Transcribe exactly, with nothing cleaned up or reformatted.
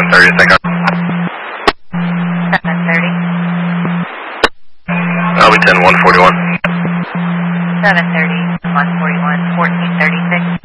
thirty, thank you. seven thirty. I'll be ten, one forty-one. seven thirty, one forty-one, fourteen thirty-six.